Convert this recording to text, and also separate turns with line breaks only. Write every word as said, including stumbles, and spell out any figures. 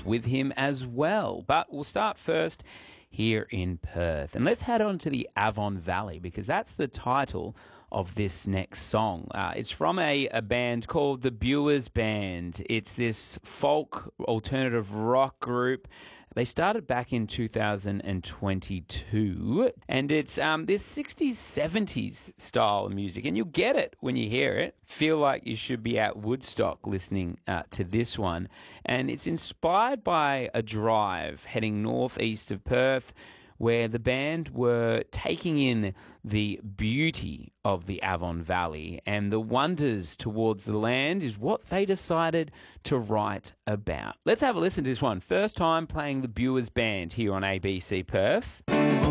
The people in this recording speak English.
with him as well. But we'll start first here in Perth. And let's head on to the Avon Valley, because that's the title of this next song. Uh, it's from a, a band called the Buers Band. It's this folk alternative rock group. They started back in two thousand twenty-two, and it's um, this sixties, seventies style of music, and you'll get it when you hear it. Feel like you should be at Woodstock listening uh, to this one. And it's inspired by a drive heading northeast of Perth, where the band were taking in the beauty of the Avon Valley and the wonders towards the land is what they decided to write about. Let's have a listen to this one. First time playing the Buers Band here on A B C Perth.